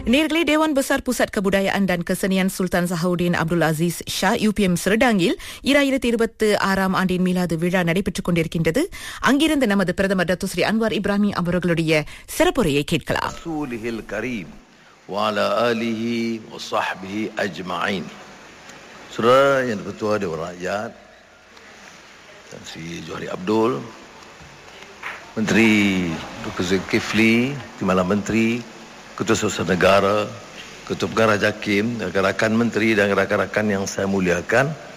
Neergeli Dewan Besar Pusat Kebudayaan dan Kesenian Sultan Zahaudin Abdul Aziz Shah UPM சிறடாங்கில் 2026 ஆண்டின் மீலாது விழா நடைபெற்றுக் கொண்டிருக்கின்றது. அங்கிருந்து நமது பிரதமர் டத்து ஸ்ரீ அன்வார் இப்ராஹிம் அவர்களுடைய சிறப்புரையை கேட்கலாம். ரசூலில் கரீம் வஅலா ஆலிஹி வஸஹ்பிஹி அஜ்மஈன். Saudara yang bertuah Dewan Rakyat dan Sri Johari Abdul, Menteri Dr. Zulkifli, Timbalan Menteri, Ketua Surusan Negara, Ketua Pengarah JAKIM, rakan-rakan menteri dan rakan-rakan yang saya muliakan.